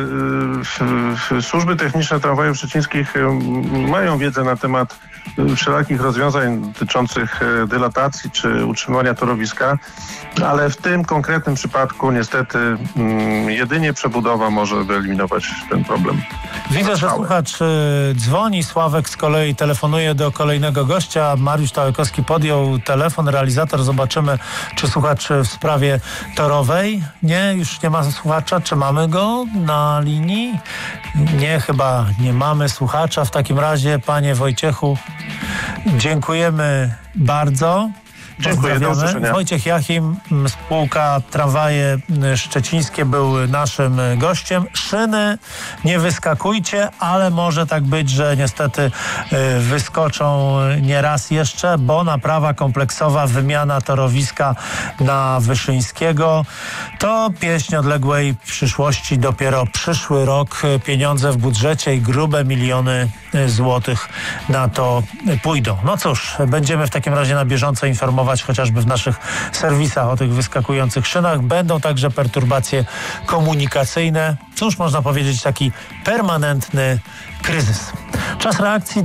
służby techniczne tramwajów szczecińskich mają wiedzę na temat wszelakich rozwiązań dotyczących dylatacji czy utrzymywania torowiska, ale w tym konkretnym przypadku niestety jedynie przebudowa może wyeliminować ten problem. Widzę, że słuchacz dzwoni. Sławek z kolei telefonuje do kolejnego gościa. Mariusz Tałekowski podjął telefon. Realizator, zobaczymy, czy słuchacz w sprawie torowej. Nie, już nie ma słuchacza. Czy mamy go na linii? Nie, chyba nie mamy słuchacza. W takim razie, panie Wojciechu, dziękujemy bardzo. Dziękuję, do usłyszenia. Wojciech Jachim, spółka Tramwaje Szczecińskie, był naszym gościem. Szyny nie wyskakujcie, ale może tak być, że niestety wyskoczą nie raz jeszcze, bo naprawa kompleksowa, wymiana torowiska na Wyszyńskiego to pieśń odległej przyszłości. Dopiero przyszły rok pieniądze w budżecie i grube miliony złotych na to pójdą. No cóż, będziemy w takim razie na bieżąco informować chociażby w naszych serwisach o tych wyskakujących szynach. Będą także perturbacje komunikacyjne. Cóż można powiedzieć, taki permanentny kryzys. Czas reakcji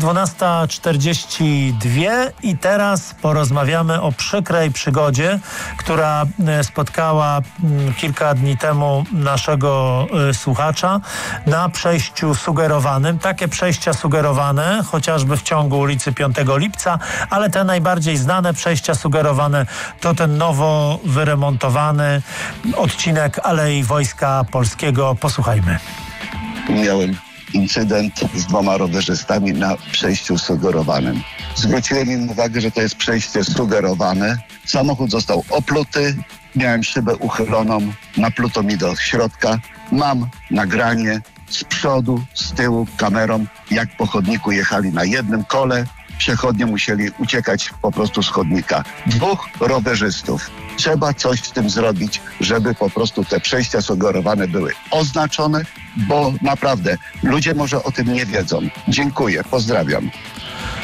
12:42 i teraz porozmawiamy o przykrej przygodzie, która spotkała kilka dni temu naszego słuchacza na przejściu sugerowanym. Takie przejścia sugerowane, chociażby w ciągu ulicy 5 Lipca, ale te najbardziej znane przejścia sugerowane to ten nowo wyremontowany odcinek Alei Wojska Polskiego. Posłuchajmy. Miałem incydent z 2 rowerzystami na przejściu sugerowanym. Zwróciłem im uwagę, że to jest przejście sugerowane. Samochód został opluty, miałem szybę uchyloną, napluto mi do środka. Mam nagranie z przodu, z tyłu, kamerą, jak po chodniku jechali na jednym kole. Przechodnie musieli uciekać po prostu z chodnika. 2 rowerzystów. Trzeba coś z tym zrobić, żeby po prostu te przejścia sugerowane były oznaczone, bo naprawdę ludzie może o tym nie wiedzą. Dziękuję, pozdrawiam.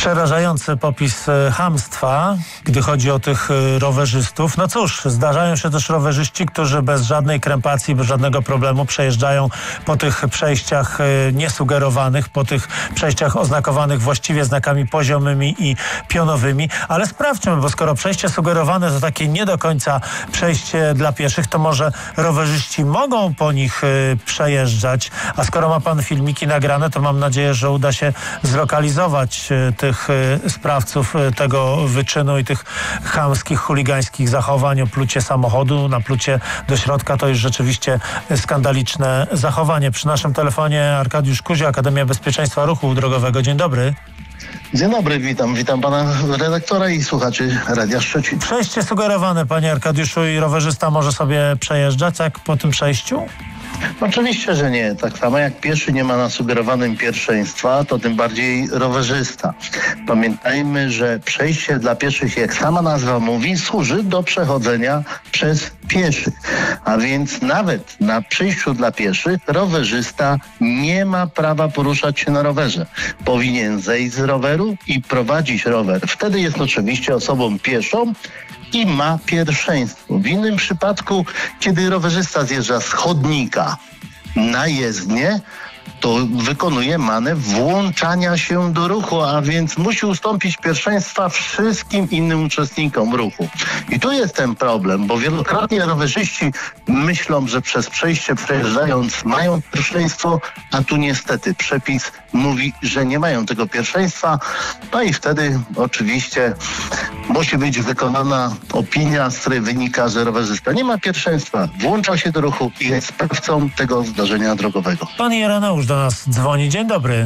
Przerażający popis chamstwa, gdy chodzi o tych rowerzystów. No cóż, zdarzają się też rowerzyści, którzy bez żadnej krępacji, bez żadnego problemu przejeżdżają po tych przejściach niesugerowanych, po tych przejściach oznakowanych właściwie znakami poziomymi i pionowymi. Ale sprawdźmy, bo skoro przejście sugerowane to takie nie do końca przejście dla pieszych, to może rowerzyści mogą po nich przejeżdżać. A skoro ma pan filmiki nagrane, to mam nadzieję, że uda się zlokalizować tych sprawców tego wyczynu i tych chamskich, chuligańskich zachowań. Oplucie samochodu, naplucie do środka to już rzeczywiście skandaliczne zachowanie. Przy naszym telefonie Arkadiusz Kuzio, Akademia Bezpieczeństwa Ruchu Drogowego. Dzień dobry. Dzień dobry, witam pana redaktora i słuchaczy Radia Szczecin. Przejście sugerowane, panie Arkadiuszu, i rowerzysta może sobie przejeżdżać jak po tym przejściu? Oczywiście, że nie. Tak samo jak pieszy nie ma na sugerowanym pierwszeństwa, to tym bardziej rowerzysta. Pamiętajmy, że przejście dla pieszych, jak sama nazwa mówi, służy do przechodzenia przez pieszych. A więc nawet na przejściu dla pieszych rowerzysta nie ma prawa poruszać się na rowerze. Powinien zejść z roweru i prowadzić rower. Wtedy jest oczywiście osobą pieszą i ma pierwszeństwo. W innym przypadku, kiedy rowerzysta zjeżdża z chodnika na jezdnię, to wykonuje manewr włączania się do ruchu, a więc musi ustąpić pierwszeństwa wszystkim innym uczestnikom ruchu. I tu jest ten problem, bo wielokrotnie rowerzyści myślą, że przez przejście przejeżdżając mają pierwszeństwo, a tu niestety przepis mówi, że nie mają tego pierwszeństwa. No i wtedy oczywiście musi być wykonana opinia, z której wynika, że rowerzysta nie ma pierwszeństwa, włącza się do ruchu i jest sprawcą tego zdarzenia drogowego. Pan Ireneusz do nas dzwoni. Dzień dobry.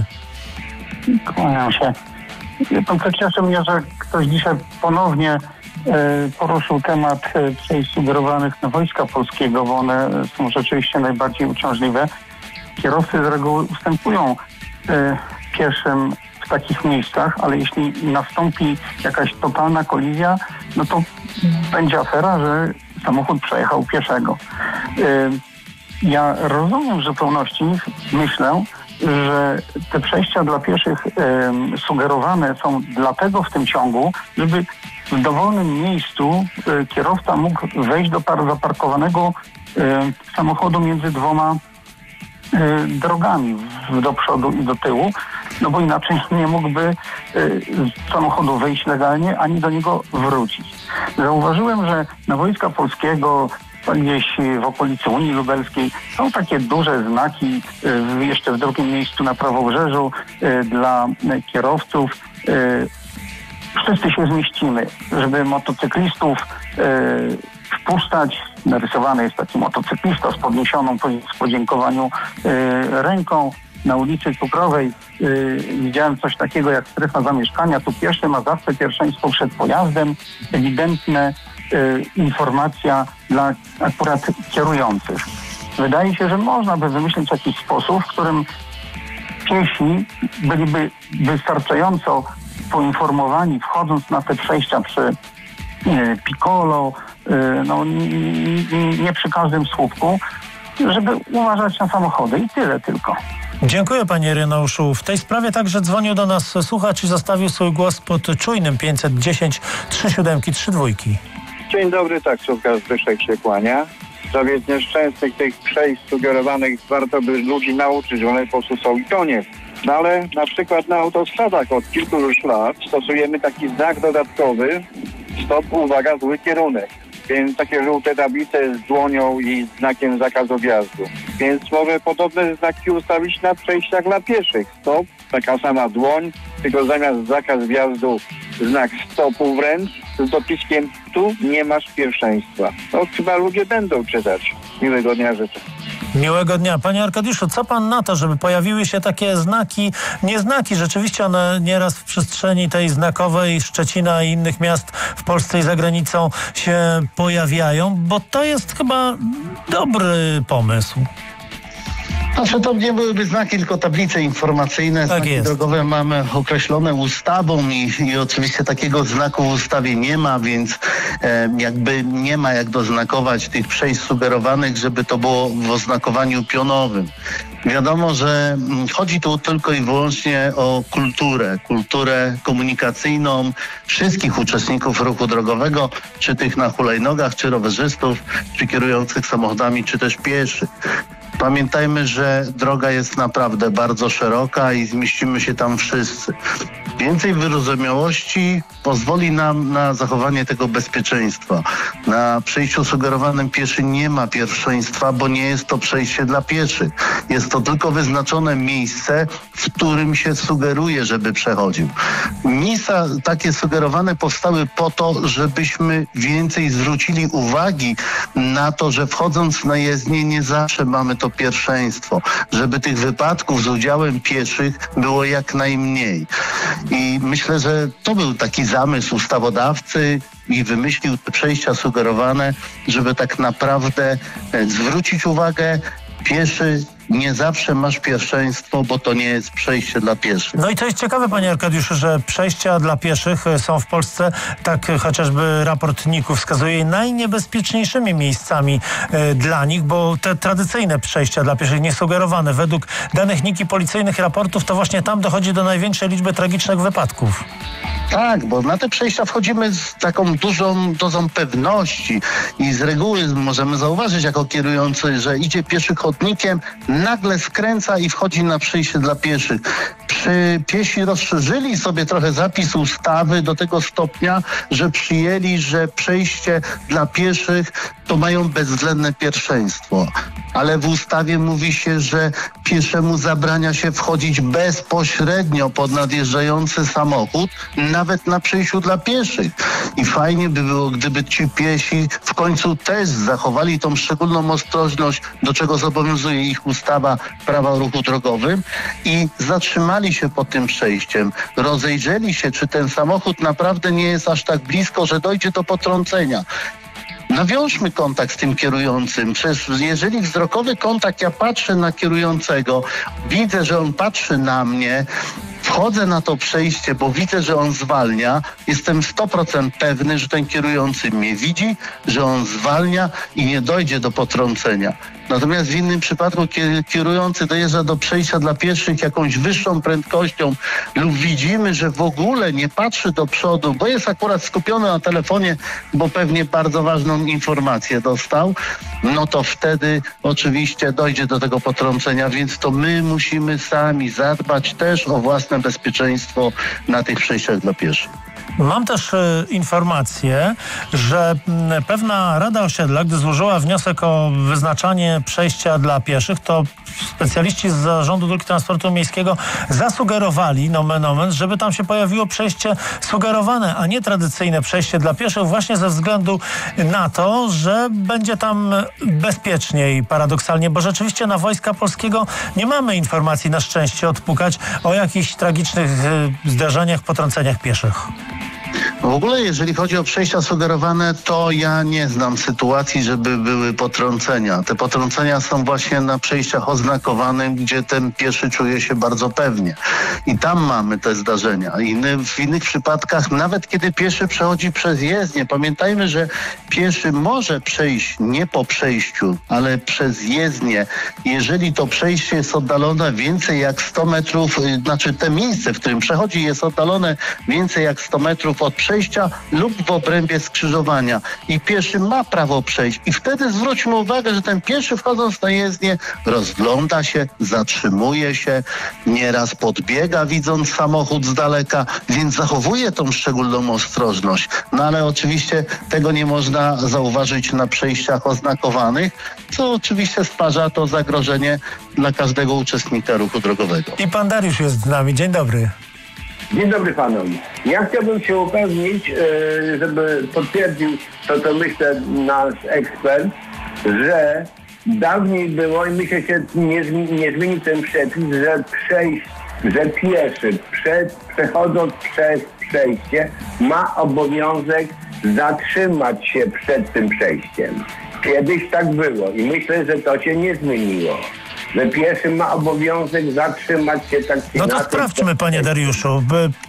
Kłaniam się. To cieszy mnie, że ktoś dzisiaj ponownie poruszył temat przejść sugerowanych na Wojska Polskiego, bo one są rzeczywiście najbardziej uciążliwe. Kierowcy z reguły ustępują pieszym w takich miejscach, ale jeśli nastąpi jakaś totalna kolizja, no to będzie afera, że samochód przejechał pieszego. Ja rozumiem w zupełności, myślę, że te przejścia dla pieszych sugerowane są dlatego w tym ciągu, żeby w dowolnym miejscu kierowca mógł wejść do zaparkowanego samochodu między dwoma drogami, do przodu i do tyłu, no bo inaczej nie mógłby z samochodu wyjść legalnie, ani do niego wrócić. Zauważyłem, że na Wojska Polskiego, gdzieś w okolicy Unii Lubelskiej są takie duże znaki, jeszcze w drugim miejscu na Prawobrzeżu dla kierowców. Wszyscy się zmieścimy, żeby motocyklistów wpuszczać. Narysowany jest taki motocyklista z podniesioną w podziękowaniu ręką. Na ulicy Cukrowej widziałem coś takiego jak strefa zamieszkania. Tu pieszy ma zawsze pierwszeństwo przed pojazdem. Ewidentne informacja dla akurat kierujących. Wydaje się, że można by wymyślić jakiś sposób, w którym piesi byliby wystarczająco poinformowani, wchodząc na te przejścia przy Piccolo, nie przy każdym słupku, żeby uważać na samochody i tyle tylko. Dziękuję, panie Ireneuszu. W tej sprawie także dzwonił do nas słuchacz i zostawił swój głos pod czujnym 510 3732. Dzień dobry, taksówka Zbyszek się kłania. W sprawie nieszczęsnych tych przejść sugerowanych warto by ludzi nauczyć, one po prostu są i koniec. No ale na przykład na autostradach od kilku już lat stosujemy taki znak dodatkowy: stop, uwaga, zły kierunek. Więc takie żółte tablice z dłonią i znakiem zakazu wjazdu. Więc mogę podobne znaki ustawić na przejściach dla pieszych. Stop, taka sama dłoń, tylko zamiast zakaz wjazdu znak stopu wręcz z dopiskiem tu nie masz pierwszeństwa. No chyba ludzie będą czytać. Miłego dnia życzę. Miłego dnia. Panie Arkadiuszu, co pan na to, żeby pojawiły się takie znaki, nie znaki, rzeczywiście one nieraz w przestrzeni tej znakowej Szczecina i innych miast w Polsce i za granicą się pojawiają, bo to jest chyba dobry pomysł. Znaczy to nie byłyby znaki, tylko tablice informacyjne. Znaki drogowe mamy określone ustawą i oczywiście takiego znaku w ustawie nie ma, więc jakby nie ma jak doznakować tych przejść sugerowanych, żeby to było w oznakowaniu pionowym. Wiadomo, że chodzi tu tylko i wyłącznie o kulturę komunikacyjną wszystkich uczestników ruchu drogowego, czy tych na hulajnogach, czy rowerzystów, czy kierujących samochodami, czy też pieszych. Pamiętajmy, że droga jest naprawdę bardzo szeroka i zmieścimy się tam wszyscy. Więcej wyrozumiałości pozwoli nam na zachowanie tego bezpieczeństwa. Na przejściu sugerowanym pieszy nie ma pierwszeństwa, bo nie jest to przejście dla pieszych. Jest to tylko wyznaczone miejsce, w którym się sugeruje, żeby przechodził. Miejsca takie sugerowane powstały po to, żebyśmy więcej zwrócili uwagi na to, że wchodząc na jezdnię nie zawsze mamy to pierwszeństwo. Żeby tych wypadków z udziałem pieszych było jak najmniej. I myślę, że to był taki zamysł ustawodawcy i wymyślił te przejścia sugerowane, żeby tak naprawdę zwrócić uwagę, pieszy nie zawsze masz pierwszeństwo, bo to nie jest przejście dla pieszych. No i to jest ciekawe, panie Arkadiuszu, że przejścia dla pieszych są w Polsce, tak chociażby raport NIK-u wskazuje, najniebezpieczniejszymi miejscami dla nich, bo te tradycyjne przejścia dla pieszych, niesugerowane, według danych NIK i policyjnych raportów, to właśnie tam dochodzi do największej liczby tragicznych wypadków. Tak, bo na te przejścia wchodzimy z taką dużą dozą pewności i z reguły możemy zauważyć jako kierujący, że idzie pieszy chodnikiem, nagle skręca i wchodzi na przejście dla pieszych. Piesi rozszerzyli sobie trochę zapis ustawy do tego stopnia, że przyjęli, że przejście dla pieszych to mają bezwzględne pierwszeństwo. Ale w ustawie mówi się, że pieszemu zabrania się wchodzić bezpośrednio pod nadjeżdżający samochód, nawet na przejściu dla pieszych. I fajnie by było, gdyby ci piesi w końcu też zachowali tą szczególną ostrożność, do czego zobowiązuje ich ustawa Prawa o ruchu drogowym i zatrzymali się pod tym przejściem, rozejrzeli się, czy ten samochód naprawdę nie jest aż tak blisko, że dojdzie do potrącenia. Nawiążmy kontakt z tym kierującym. Przecież jeżeli wzrokowy kontakt, ja patrzę na kierującego, widzę, że on patrzy na mnie, wchodzę na to przejście, bo widzę, że on zwalnia, jestem 100% pewny, że ten kierujący mnie widzi, że on zwalnia i nie dojdzie do potrącenia. Natomiast w innym przypadku kierujący dojeżdża do przejścia dla pieszych jakąś wyższą prędkością lub widzimy, że w ogóle nie patrzy do przodu, bo jest akurat skupiony na telefonie, bo pewnie bardzo ważną informację dostał, no to wtedy oczywiście dojdzie do tego potrącenia, więc to my musimy sami zadbać też o własne bezpieczeństwo na tych przejściach dla pieszych. Mam też informację, że pewna Rada Osiedla, gdy złożyła wniosek o wyznaczanie przejścia dla pieszych, to specjaliści z Zarządu Dróg Transportu Miejskiego zasugerowali, nomen omen, żeby tam się pojawiło przejście sugerowane, a nie tradycyjne przejście dla pieszych, właśnie ze względu na to, że będzie tam bezpieczniej paradoksalnie, bo rzeczywiście na Wojska Polskiego nie mamy informacji na szczęście odpukać o jakichś tragicznych zdarzeniach, potrąceniach pieszych. W ogóle jeżeli chodzi o przejścia sugerowane, to ja nie znam sytuacji, żeby były potrącenia. Te potrącenia są właśnie na przejściach oznakowanych, gdzie ten pieszy czuje się bardzo pewnie. I tam mamy te zdarzenia. W innych przypadkach, nawet kiedy pieszy przechodzi przez jezdnię, pamiętajmy, że pieszy może przejść nie po przejściu, ale przez jezdnię. Jeżeli to przejście jest oddalone więcej jak 100 metrów, znaczy te miejsce, w którym przechodzi, jest oddalone więcej jak 100 metrów od przejścia lub w obrębie skrzyżowania i pieszy ma prawo przejść. I wtedy zwróćmy uwagę, że ten pieszy wchodząc na jezdnię rozgląda się, zatrzymuje się, nieraz podbiega widząc samochód z daleka, więc zachowuje tą szczególną ostrożność. No ale oczywiście tego nie można zauważyć na przejściach oznakowanych, co oczywiście stwarza to zagrożenie dla każdego uczestnika ruchu drogowego. I pan Dariusz jest z nami. Dzień dobry. Dzień dobry panom. Ja chciałbym się upewnić, żeby potwierdził to, co myślę nasz ekspert, że dawniej było i myślę się nie zmieni ten przepis, że pieszy przechodząc przez przejście ma obowiązek zatrzymać się przed tym przejściem. Kiedyś tak było i myślę, że to się nie zmieniło. że pieszy ma obowiązek zatrzymać się tak czy No to inaczej. sprawdźmy, panie Dariuszu.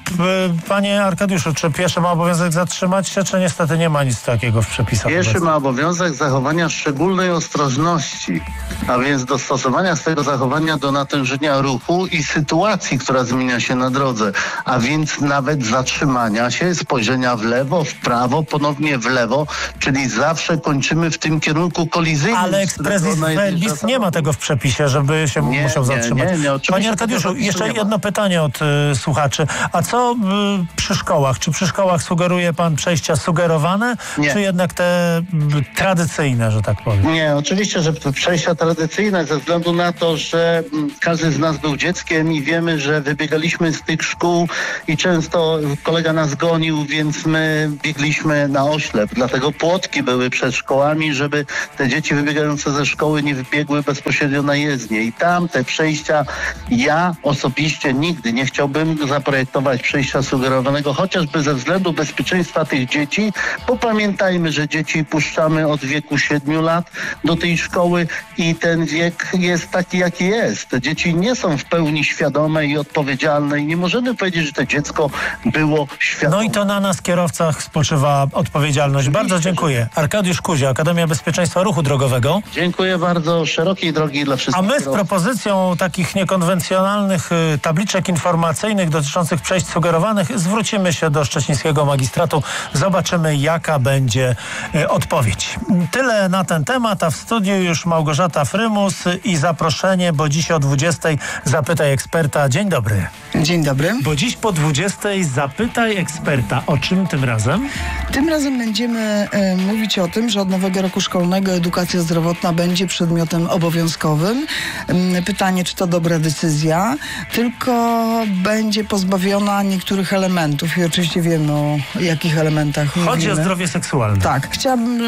Panie Arkadiuszu, czy pieszy ma obowiązek zatrzymać się, czy niestety nie ma nic takiego w przepisach? Pieszy ma obowiązek zachowania szczególnej ostrożności, a więc dostosowania swojego zachowania do natężenia ruchu i sytuacji, która zmienia się na drodze, a więc nawet zatrzymania się, spojrzenia w lewo, w prawo, ponownie w lewo, czyli zawsze kończymy w tym kierunku kolizyjnym. Ale expressis verbis nie ma tego w przepisie, żeby się musiał zatrzymać. Panie Arkadiuszu, jeszcze jedno pytanie od słuchaczy. A co przy szkołach? Czy przy szkołach sugeruje pan przejścia sugerowane, czy jednak te tradycyjne, że tak powiem? Nie, oczywiście, że przejścia tradycyjne, ze względu na to, że każdy z nas był dzieckiem i wiemy, że wybiegaliśmy z tych szkół i często kolega nas gonił, więc my biegliśmy na oślep. Dlatego płotki były przed szkołami, żeby te dzieci wybiegające ze szkoły nie wybiegły bezpośrednio na jezdnię. I tam te przejścia, ja osobiście nigdy nie chciałbym zaprojektować przejścia sugerowanego, chociażby ze względu bezpieczeństwa tych dzieci, bo pamiętajmy, że dzieci puszczamy od wieku 7 lat do tej szkoły i ten wiek jest taki, jaki jest. Te dzieci nie są w pełni świadome i odpowiedzialne i nie możemy powiedzieć, że to dziecko było świadome. No i to na nas, kierowcach, spoczywa odpowiedzialność. Bardzo dziękuję. Arkadiusz Kuzia, Akademia Bezpieczeństwa Ruchu Drogowego. Dziękuję bardzo. Szerokiej drogi dla wszystkich. A my z propozycją takich niekonwencjonalnych tabliczek informacyjnych dotyczących przejść sugerowanych zwrócimy się do szczecińskiego magistratu. Zobaczymy, jaka będzie odpowiedź. Tyle na ten temat, a w studiu już Małgorzata Frymus i zaproszenie, bo dziś o 20:00 Zapytaj Eksperta. Dzień dobry. Dzień dobry. Bo dziś po 20:00 Zapytaj Eksperta. O czym tym razem? Tym razem będziemy mówić o tym, że od nowego roku szkolnego edukacja zdrowotna będzie przedmiotem obowiązkowym. Pytanie, czy to dobra decyzja, tylko będzie pozbawiona niektórych elementów i oczywiście wiemy, o jakich elementach mówimy. Chodzi o zdrowie seksualne. Tak. Chciałabym,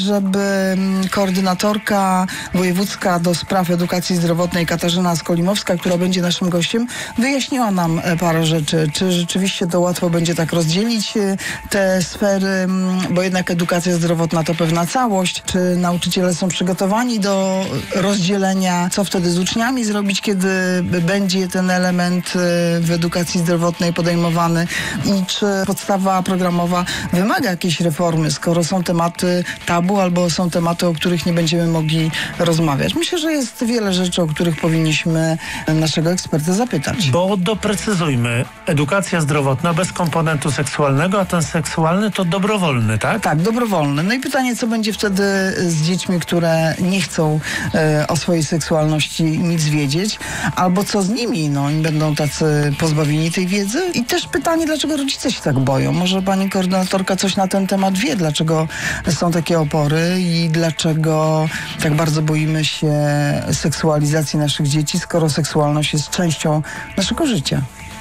żeby koordynatorka wojewódzka do spraw edukacji zdrowotnej Katarzyna Skolimowska, która będzie naszym gościem, wyjaśniła nam parę rzeczy. Czy rzeczywiście to łatwo będzie tak rozdzielić te sfery, bo jednak edukacja zdrowotna to pewna całość. Czy nauczyciele są przygotowani do rozdzielenia, co wtedy z uczniami zrobić, kiedy będzie ten element w edukacji zdrowotnej podejmowany i czy podstawa programowa wymaga jakiejś reformy, skoro są tematy tabu albo są tematy, o których nie będziemy mogli rozmawiać. Myślę, że jest wiele rzeczy, o których powinniśmy naszego eksperta zapytać. Bo doprecyzujmy, edukacja zdrowotna bez komponentu seksualnego, a ten seksualny to dobrowolny, tak? Tak, dobrowolny. No i pytanie, co będzie wtedy z dziećmi, które nie chcą o swojej seksualności nic wiedzieć, albo co z nimi, no oni będą tacy pozbawieni tej wiedzy. I też pytanie, dlaczego rodzice się tak boją? Może pani koordynatorka coś na ten temat wie, dlaczego są takie opory i dlaczego tak bardzo boimy się seksualizacji naszych dzieci, skoro seksualność jest częścią naszego życia.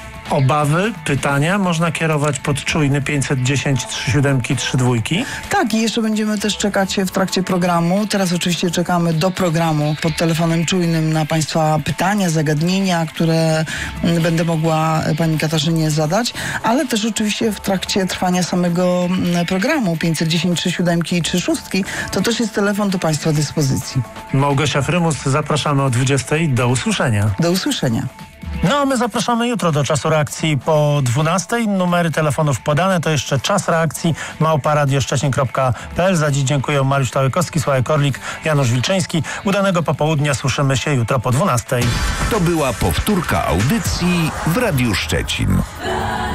Obawy, pytania można kierować pod czujny 510 37 32. Tak, i jeszcze będziemy też czekać w trakcie programu. Teraz oczywiście czekamy do programu pod telefonem czujnym na państwa pytania, zagadnienia, które będę mogła pani Katarzynie zadać, ale też oczywiście w trakcie trwania samego programu 510 37 i 36 to też jest telefon do państwa dyspozycji. Małgosia Frymus, zapraszamy o 20:00. Do usłyszenia. Do usłyszenia. No a my zapraszamy jutro do czasu reakcji po 12:00. Numery telefonów podane, to jeszcze czas reakcji @radioszczecin.pl. Za dziś dziękuję Mariusz Tałykowski, Sławek Orlik, Janusz Wilczyński. Udanego popołudnia, słyszymy się jutro po 12:00. To była powtórka audycji w Radiu Szczecin.